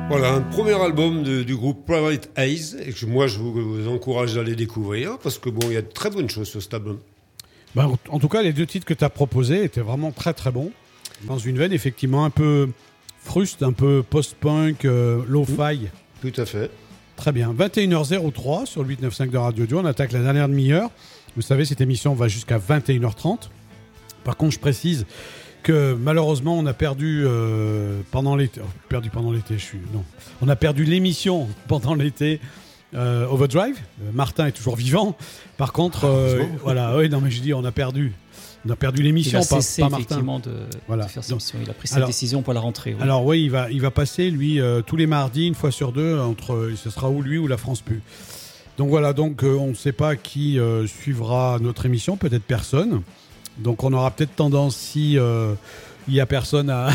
Voilà, un premier album du groupe Private Eyes, et que moi je vous encourage d'aller découvrir, parce que bon, il y a de très bonnes choses sur cet album. Ben, en tout cas, les 2 titres que tu as proposés étaient vraiment très très bons. Dans une veine effectivement un peu fruste, un peu post-punk, lo-fi. Tout à fait. Très bien. 21h03 sur le 895 de Radio Dio. On attaque la dernière demi-heure. Vous savez, cette émission va jusqu'à 21h30. Par contre, je précise que malheureusement, on a perdu pendant l'été. On a perdu l'émission pendant l'été. Overdrive. Martin est toujours vivant. Par contre, voilà. Oui, non, mais je dis, on a perdu l'émission, pas Martin. Effectivement de faire cette émission. Il a pris sa décision pour la rentrée. Oui. Alors oui, il va passer lui tous les mardis, une fois sur 2, ce sera ou lui ou la France Pu. Donc voilà, on ne sait pas qui suivra notre émission, peut-être personne. Donc on aura peut-être tendance, si il n'y a personne à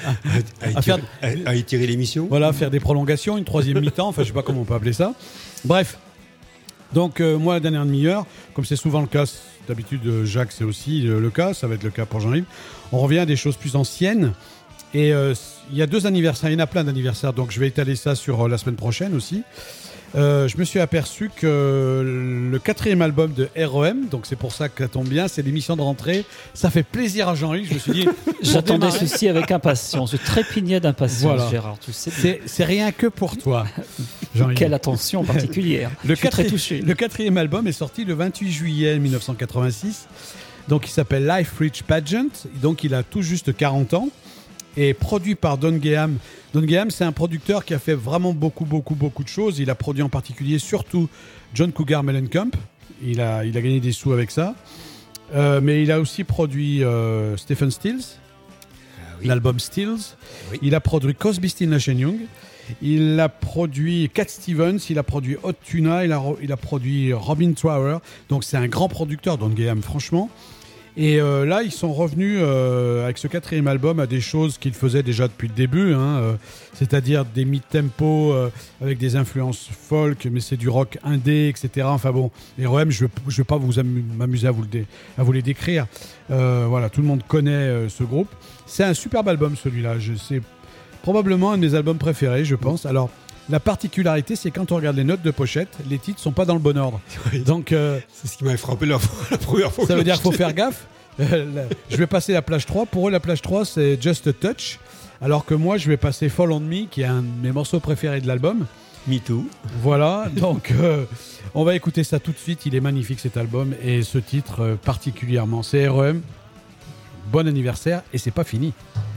étirer l'émission. Voilà, faire des prolongations, une 3e mi-temps, enfin je ne sais pas comment on peut appeler ça. Bref, donc moi la dernière demi-heure, comme c'est souvent le cas, d'habitude Jacques c'est aussi le cas, ça va être le cas pour Jean-Yves, on revient à des choses plus anciennes. Et il y a 2 anniversaires, il y en a plein d'anniversaires, donc je vais étaler ça sur la semaine prochaine aussi. Je me suis aperçu que le 4e album de REM, donc c'est pour ça que ça tombe bien, c'est l'émission de rentrée. Ça fait plaisir à Jean-Yves. Je me suis dit, j'attendais ceci avec impatience. Je trépignais d'impatience, voilà. Gérard. Tu sais, c'est rien que pour toi, Jean-Yves. Quelle attention particulière. Je suis très touché. Le 4e album est sorti le 28 juillet 1986. Donc il s'appelle Life Rich Pageant. Donc il a tout juste 40 ans. Et produit par Don Geham. Don Geham, c'est un producteur qui a fait vraiment beaucoup de choses. Il a produit en particulier, surtout, John Cougar Mellencamp. Il a gagné des sous avec ça. Mais il a aussi produit Stephen Stills, l'album Stills. Oui. Il a produit Crosby, Stills, Nash & Young. Il a produit Cat Stevens. Il a produit Hot Tuna. Il a produit Robin Trower. Donc c'est un grand producteur, Don Geham, franchement. Et là, ils sont revenus avec ce 4e album à des choses qu'ils faisaient déjà depuis le début, c'est-à-dire des mid-tempo avec des influences folk, mais c'est du rock indé, etc. Enfin bon, les REM, je ne vais pas m'amuser à vous les décrire. Voilà, tout le monde connaît ce groupe. C'est un superbe album, celui-là. C'est probablement un de mes albums préférés, je pense. Alors, la particularité, c'est quand on regarde les notes de pochette, les titres sont pas dans le bon ordre. Oui. Donc, c'est ce qui m'avait frappé la première fois. Ça veut dire qu'il faut faire gaffe. Je vais passer la plage 3. Pour eux, la plage 3, c'est Just a Touch. Alors que moi, je vais passer Fall on Me, qui est un de mes morceaux préférés de l'album. Me too. Voilà. Donc, on va écouter ça tout de suite. Il est magnifique, cet album. Et ce titre particulièrement. C'est REM. Bon anniversaire. Et c'est pas fini.